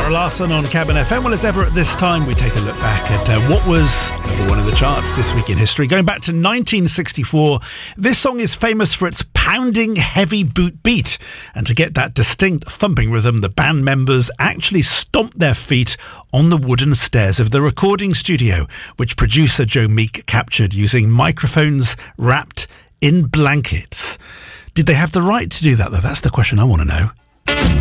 Zara Larsson on Cabin FM. Well, as ever at this time, we take a look back at what was number one in the charts this week in history. Going back to 1964, this song is famous for its pounding heavy boot beat. And to get that distinct thumping rhythm, the band members actually stomped their feet on the wooden stairs of the recording studio, which producer Joe Meek captured using microphones wrapped in blankets. Did they have the right to do that, though? That's the question I want to know.